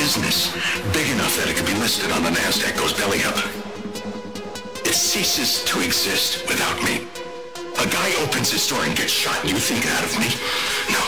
business big enough that it could be listed on the NASDAQ goes belly up. It ceases to exist without me. A guy opens his door and gets shot and you think that of me? No.